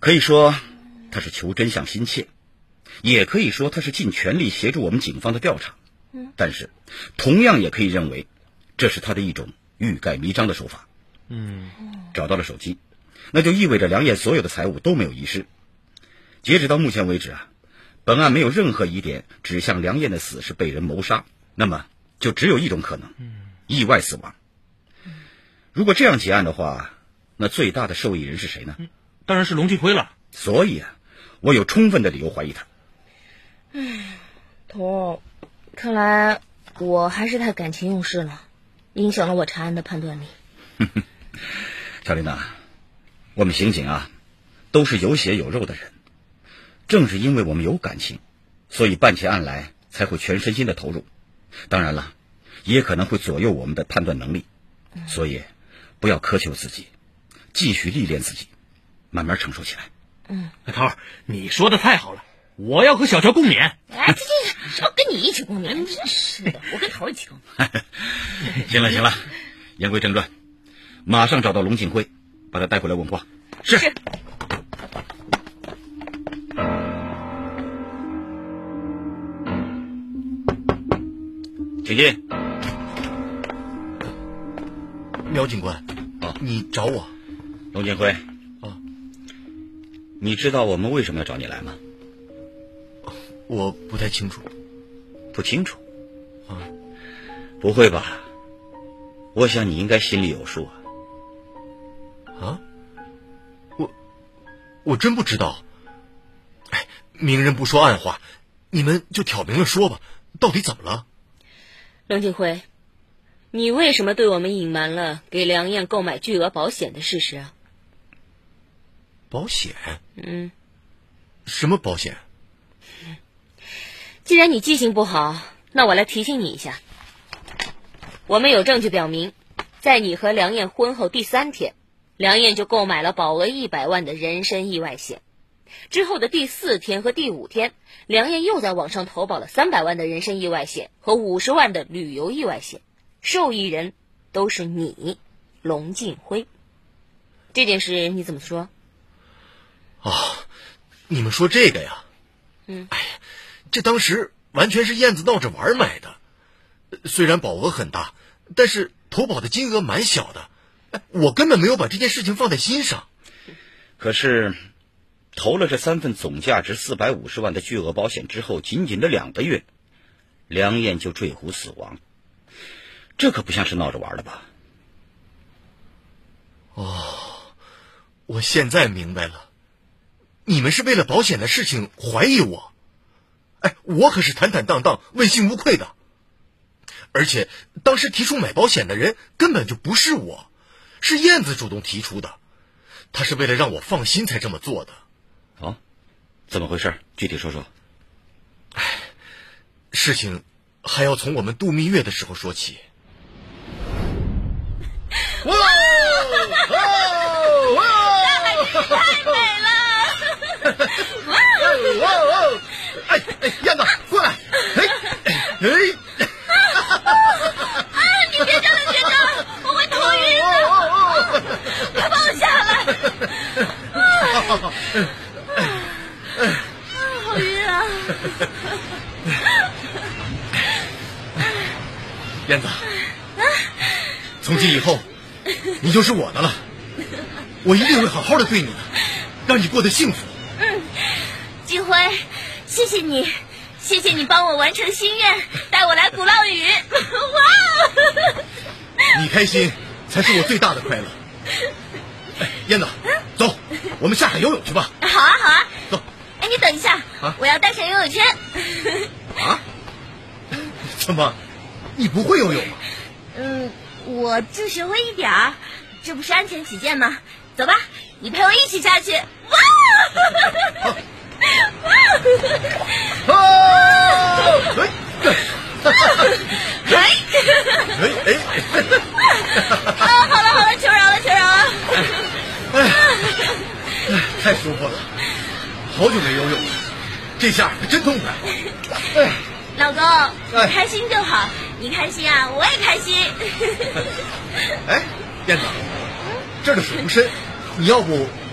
可以说他是求真相心切，也可以说他是尽全力协助我们警方的调查，但是同样也可以认为这是他的一种欲盖弥彰的手法。找到了手机，那就意味着梁燕所有的财物都没有遗失。截止到目前为止本案没有任何疑点指向梁燕的死是被人谋杀，那么就只有一种可能，意外死亡。如果这样结案的话，那最大的受益人是谁呢？ 当然是龙继辉了。 所以我有充分的理由怀疑他。 头，看来我还是太感情用事了，影响了我查案的判断力。 小琳娜，我们刑警都是有血有肉的人，正是因为我们有感情，所以办起案来才会全身心的投入。当然了，也可能会左右我们的判断能力，所以不要苛求自己，继续历练自己，慢慢成熟起来。 头儿，你说的太好了，我要和小乔共勉。 这要跟你一起共勉，真是的，我跟头一起共勉。行了，言归正传，马上找到龙庆辉，把他带回来问话。 是。 请进。 苗警官，你找我？ 龙庆辉，你知道我们为什么要找你来吗？ 我不太清楚。 不清楚？不会吧？我想你应该心里有数我真不知道。明人不说暗话，你们就挑明了说吧，到底怎么了？ 龙庆辉，你为什么对我们隐瞒了给梁燕购买巨额保险的事实啊？ 保险？什么保险？ 既然你记性不好，那我来提醒你一下。我们有证据表明，在你和梁燕婚后第3天，梁燕就购买了保额100万的人身意外险。之后的第4天和第5天，梁燕又在网上投保了300万的人身意外险和50万的旅游意外险，受益人都是你，龙庆辉。这件事你怎么说？ 你们说这个呀？这当时完全是燕子闹着玩买的，虽然保额很大，但是投保的金额蛮小的，我根本没有把这件事情放在心上。 可是投了这3份总价值450万的巨额保险之后，仅仅的2个月，梁燕就坠湖死亡，这可不像是闹着玩的吧？ 我现在明白了，你们是为了保险的事情怀疑我。我可是坦坦荡荡、问心无愧的。而且当时提出买保险的人根本就不是我，是燕子主动提出的，他是为了让我放心才这么做的。 怎么回事？具体说说。 事情还要从我们度蜜月的时候说起。 太美了！ 燕子，过来！ 你别这样，我会头晕的。快放下来！好晕啊！ 燕子，从今以后，你就是我的了。我一定会好好的对你的，让你过得幸福。 金辉，谢谢你，谢谢你帮我完成心愿，带我来鼓浪屿。 你开心才是我最大的快乐。燕子，走，我们下海游泳去吧。 好啊， 走。 你等一下，我要带上游泳圈。 怎么，你不会游泳吗？ 我就学会一点儿，这不是安全起见吗？走吧，你陪我一起下去。好了，求饶了。 太舒服了，好久没游泳了，这下可真痛快。 老公，你开心就好，你开心啊，我也开心。 燕子，这儿的水不深，你要不